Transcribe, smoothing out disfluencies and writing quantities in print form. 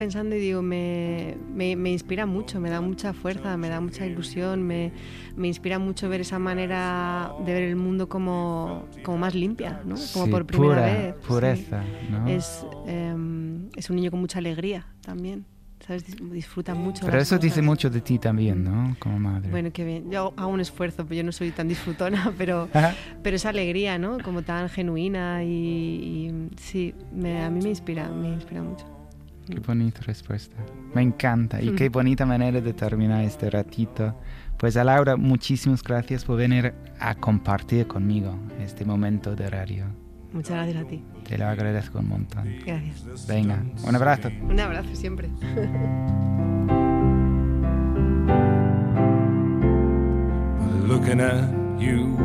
Pensando y digo, me inspira mucho, me da mucha fuerza, me da mucha ilusión, me inspira mucho ver esa manera de ver el mundo como más limpia, ¿no? Como Sí, por primera pura, vez. pureza, Sí. ¿no? Es un niño con mucha alegría también, ¿sabes? Disfruta mucho Pero las eso dice cosas. mucho de ti también, ¿no? Como madre. Bueno, qué bien. Yo hago un esfuerzo, pero yo no soy tan disfrutona, pero esa alegría, ¿no? Como tan genuina y sí, a mí me inspira mucho. Qué bonita respuesta. Me encanta. Y qué bonita manera de terminar este ratito. Pues a Laura, muchísimas gracias por venir a compartir conmigo este momento de radio. Muchas gracias a ti. Te lo agradezco un montón. Gracias. Venga, un abrazo. Un abrazo siempre. Looking at you